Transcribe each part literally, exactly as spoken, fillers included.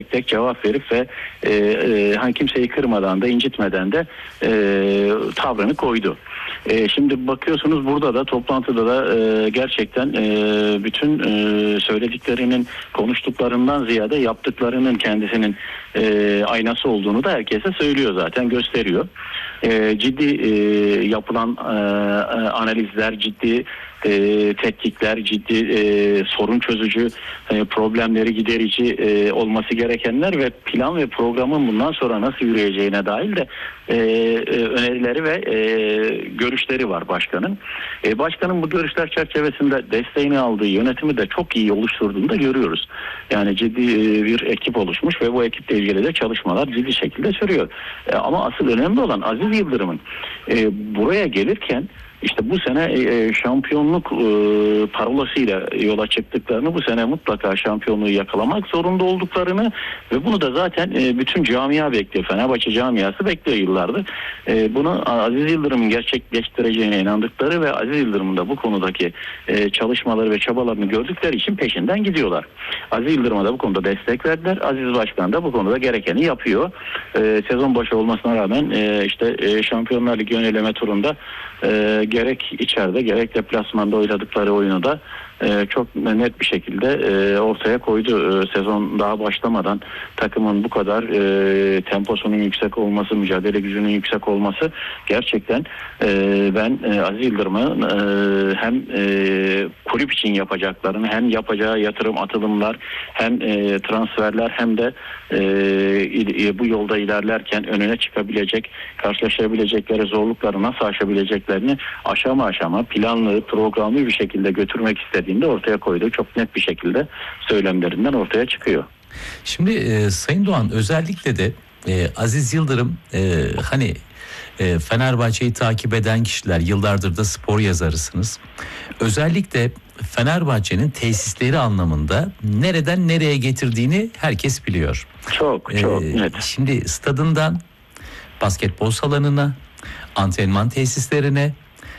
tek cevap verip ve e, e, hani kimseyi kırmadan da incitmeden de e, tavrını koydu. E, şimdi bakıyorsunuz burada da toplantıda da e, gerçekten e, bütün e, söylediklerinin, konuştuklarından ziyade yaptıklarının kendisinin e, aynası olduğunu da herkese söylüyor, zaten gösteriyor. E, ciddi e, yapılan e, analizler, ciddi e, tetkikler, ciddi e, sorun çözücü, e, problemleri giderici e, olması gerekenler ve plan ve programın bundan sonra nasıl yürüyeceğine dair de e, e, önerileri ve e, görüşleri var başkanın. E, başkanın bu görüşler çerçevesinde desteğini aldığı yönetimi de çok iyi oluşturduğunu da görüyoruz. Yani ciddi e, bir ekip oluşmuş ve bu ekiple ilgili de çalışmalar ciddi şekilde sürüyor. E, ama asıl önemli olan Aziz Yıldırım'ın e, buraya gelirken İşte bu sene e, şampiyonluk e, parolasıyla yola çıktıklarını, bu sene mutlaka şampiyonluğu yakalamak zorunda olduklarını ve bunu da zaten e, bütün camia bekliyor. Fenerbahçe camiası bekliyor yıllardır. E, bunu Aziz Yıldırım'ın gerçekleştireceğine inandıkları ve Aziz Yıldırım'ın da bu konudaki e, çalışmaları ve çabalarını gördükleri için peşinden gidiyorlar. Aziz Yıldırım'a da bu konuda destek verdiler. Aziz Başkan da bu konuda gerekeni yapıyor. E, sezon başı olmasına rağmen e, işte e, Şampiyonlar Ligi ön eleme turunda e, gerek içeride gerek deplasmanda oynadıkları oyunu da e, çok net bir şekilde e, ortaya koydu. E, sezon daha başlamadan takımın bu kadar e, temposunun yüksek olması, mücadele gücünün yüksek olması gerçekten e, ben e, Aziz Yıldırım'ın e, hem e, kulüp için yapacaklarını, hem yapacağı yatırım atılımlar, hem e, transferler, hem de e, bu yolda ilerlerken önüne çıkabilecek, karşılaşabilecekleri zorlukları nasıl aşabileceklerini aşama aşama planlı, programlı bir şekilde götürmek istediğinde ortaya koyduğu çok net bir şekilde söylemlerinden ortaya çıkıyor. Şimdi e, Sayın Doğan, özellikle de e, Aziz Yıldırım e, hani e, Fenerbahçe'yi takip eden kişiler, yıllardır da spor yazarısınız. Özellikle Fenerbahçe'nin tesisleri anlamında nereden nereye getirdiğini herkes biliyor. Çok çok e, net. Şimdi stadından basketbol salonuna, antrenman tesislerine,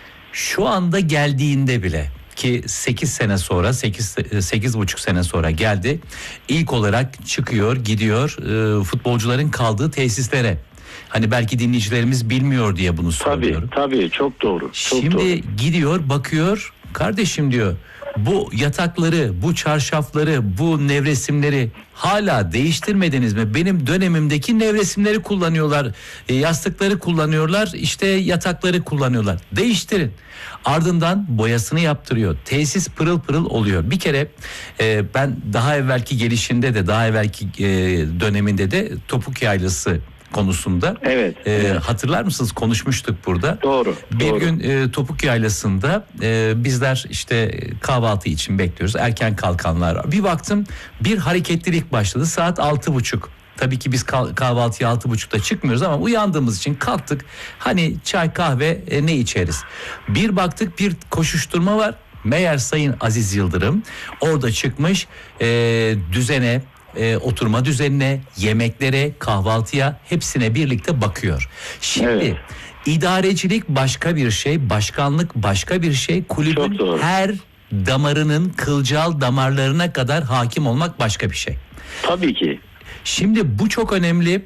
şu anda geldiğinde bile, ki sekiz sene sonra, sekiz sekiz buçuk sene sonra geldi. İlk olarak çıkıyor, gidiyor e, futbolcuların kaldığı tesislere. Hani belki dinleyicilerimiz bilmiyor diye bunu söylüyorum. Tabii tabii, çok doğru. Çok Şimdi doğru. gidiyor, bakıyor, kardeşim diyor, bu yatakları, bu çarşafları, bu nevresimleri hala değiştirmediniz mi? Benim dönemimdeki nevresimleri kullanıyorlar, e, yastıkları kullanıyorlar, işte yatakları kullanıyorlar. Değiştirin. Ardından boyasını yaptırıyor. Tesis pırıl pırıl oluyor. Bir kere e, ben daha evvelki gelişinde de, daha evvelki e, döneminde de topuk yaylası konusunda evet, e, evet. hatırlar mısınız, konuşmuştuk burada. Doğru. Bir doğru. gün e, Topuk Yaylası'nda e, bizler işte kahvaltı için bekliyoruz. Erken kalkanlar var. Bir baktım bir hareketlilik başladı. Saat altı buçuk. Tabii ki biz kah- kahvaltıya altı buçukta çıkmıyoruz ama uyandığımız için kalktık. Hani çay kahve e, ne içeriz? Bir baktık bir koşuşturma var. Meğer Sayın Aziz Yıldırım orada çıkmış e, düzene, E, oturma düzenine, yemeklere, kahvaltıya, hepsine birlikte bakıyor. Şimdi Evet. idarecilik başka bir şey, başkanlık başka bir şey, kulübün her damarının, kılcal damarlarına kadar hakim olmak başka bir şey. Tabii ki. Şimdi bu çok önemli.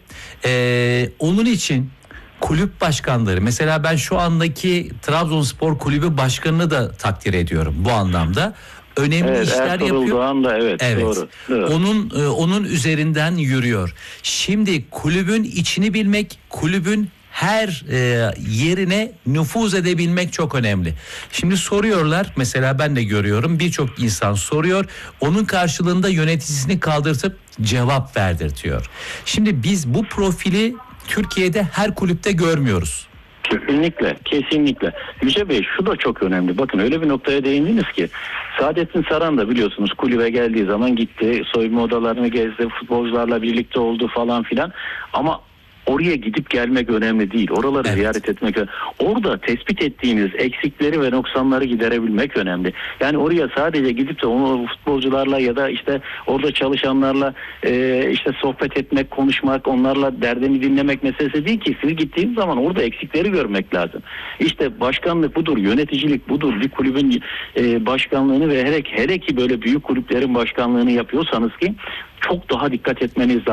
Ee, onun için kulüp başkanları, mesela ben şu andaki Trabzonspor Kulübü Başkanı'nı da takdir ediyorum bu anlamda. Önemli evet, işler Ertuğrul yapıyor. Doğan da evet, evet. Doğru, doğru. Onun e, onun üzerinden yürüyor. Şimdi kulübün içini bilmek, kulübün her e, yerine nüfuz edebilmek çok önemli. Şimdi soruyorlar, mesela ben de görüyorum, birçok insan soruyor. Onun karşılığında yöneticisini kaldırtıp cevap verdirtiyor. Şimdi biz bu profili Türkiye'de her kulüpte görmüyoruz. Kesinlikle, kesinlikle. Yüce Bey, şu da çok önemli. Bakın öyle bir noktaya değindiniz ki, Saadettin Saran da biliyorsunuz kulübe geldiği zaman gitti, soyunma odalarını gezdi, futbolcularla birlikte oldu falan filan. Ama oraya gidip gelmek önemli değil. Oraları evet. ziyaret etmek önemli. Orada tespit ettiğiniz eksikleri ve noksanları giderebilmek önemli. Yani oraya sadece gidip de onu futbolcularla ya da işte orada çalışanlarla e, işte sohbet etmek, konuşmak, onlarla derdini dinlemek meselesi değil ki. Siz gittiğiniz zaman orada eksikleri görmek lazım. İşte başkanlık budur, yöneticilik budur. Bir kulübün e, başkanlığını ve hele, hele ki böyle büyük kulüplerin başkanlığını yapıyorsanız ki çok daha dikkat etmeniz lazım.